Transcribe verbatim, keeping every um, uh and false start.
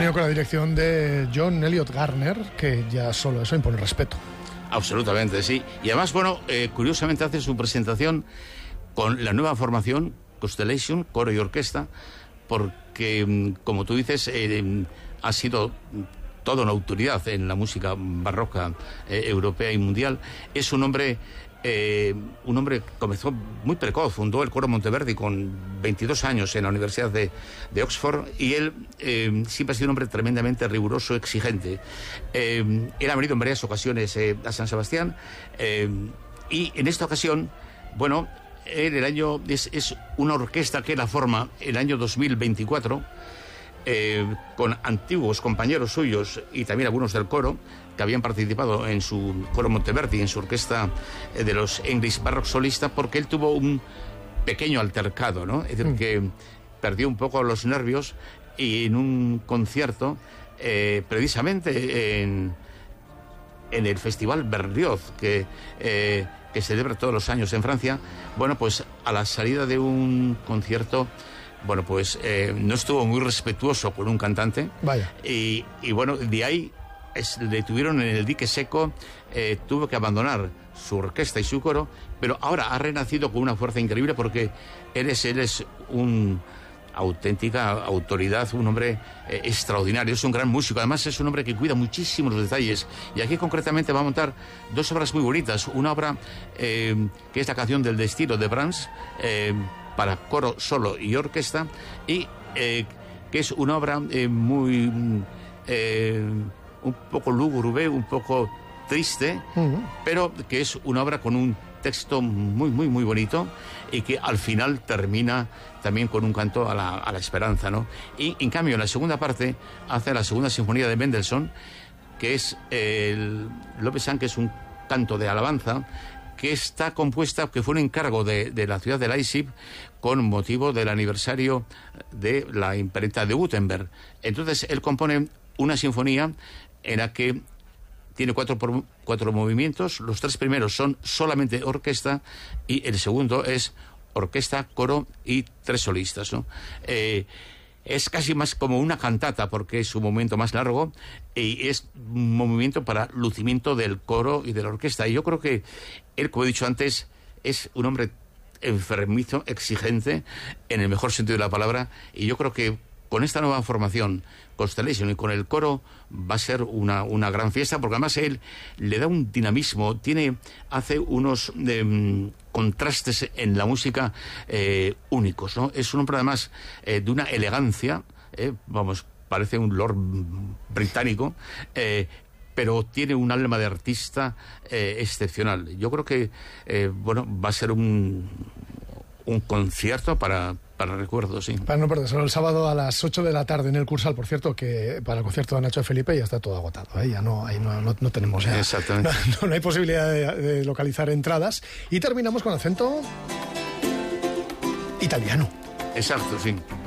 sinfonía con la dirección de John Elliott Gardner, que ya solo eso impone respeto. Absolutamente, sí. Y además, bueno, eh, curiosamente hace su presentación con la nueva formación, Constellation, coro y orquesta, porque, como tú dices, eh, ha sido toda una autoridad en la música barroca eh, europea y mundial. Es un hombre... Eh, un hombre que comenzó muy precoz, fundó el coro Monteverdi con veintidós años en la Universidad de, de Oxford, y él eh, siempre ha sido un hombre tremendamente riguroso, exigente. Eh, él ha venido en varias ocasiones eh, a San Sebastián, eh, y en esta ocasión, bueno, él el año es, es una orquesta que la forma el año dos mil veinticuatro, eh, con antiguos compañeros suyos y también algunos del coro que habían participado en su coro Monteverdi, en su orquesta eh, de los English Baroque Solistas, porque él tuvo un pequeño altercado, ¿no? Es decir, mm. que perdió un poco los nervios y en un concierto, eh, precisamente en, en el Festival Berlioz, que, eh, que se celebra todos los años en Francia, bueno, pues a la salida de un concierto, bueno, pues eh, no estuvo muy respetuoso con un cantante. Vaya. Y, y bueno, de ahí es, le tuvieron en el dique seco, eh, tuvo que abandonar su orquesta y su coro, pero ahora ha renacido con una fuerza increíble, porque él es, él es un auténtica autoridad, un hombre eh, extraordinario, es un gran músico, además es un hombre que cuida muchísimo los detalles, y aquí concretamente va a montar dos obras muy bonitas, una obra eh, que es la canción del destino de Brahms, eh, para coro solo y orquesta, y eh, que es una obra eh, muy eh, un poco lúgubre, un poco triste, uh-huh. pero que es una obra con un texto muy, muy, muy bonito, y que al final termina también con un canto a la, a la esperanza, ¿no? Y en cambio, en la segunda parte, hace la segunda sinfonía de Mendelssohn, que es el Lobgesang, que es un canto de alabanza, que está compuesta, que fue un encargo de, de la ciudad de Leipzig con motivo del aniversario de la imprenta de Gutenberg. Entonces, él compone una sinfonía en la que tiene cuatro, cuatro movimientos. Los tres primeros son solamente orquesta y el segundo es orquesta, coro y tres solistas, ¿no? Eh, es casi más como una cantata, porque es un momento más largo y es un movimiento para lucimiento del coro y de la orquesta. Y yo creo que él, como he dicho antes, es un hombre enfermizo, exigente, en el mejor sentido de la palabra, y yo creo que con esta nueva formación, Constellation, y con el coro, va a ser una, una gran fiesta, porque además él le da un dinamismo, tiene, hace unos eh, contrastes en la música eh, únicos, ¿no? Es un hombre además eh, de una elegancia, eh, vamos, parece un lord británico, eh, pero tiene un alma de artista eh, excepcional. Yo creo que, eh, bueno, va a ser un, un concierto para... para recuerdos, sí. Para no perderse, el sábado a las ocho de la tarde en el Cursal, por cierto, que para el concierto de Nacho de Felipe ya está todo agotado, ¿eh? Ya no, ahí no, no, no tenemos... Ya, exactamente. No, no hay posibilidad de, de localizar entradas. Y terminamos con acento italiano. Exacto, sí.